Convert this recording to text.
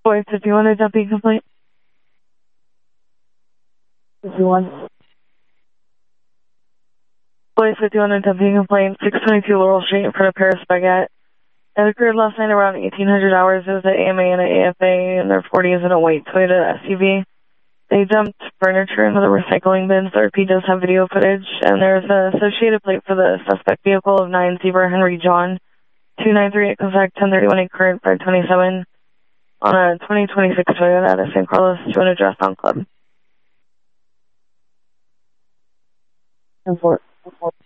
Boy 51, a dumping complaint. 51. Boy 51, a dumping complaint, 622 Laurel Street in front of Paris Baguette. It occurred last night around 1800 hours. It was an AMA and an AFA in their 40s in a white Toyota SUV. They dumped furniture into the recycling bins. The RP does have video footage, and there's an associated plate for the suspect vehicle of 9 Zebra Henry John, 2938 contact 1031 current 527 on a 2026 Toyota out of San Carlos to an address on Club. 4.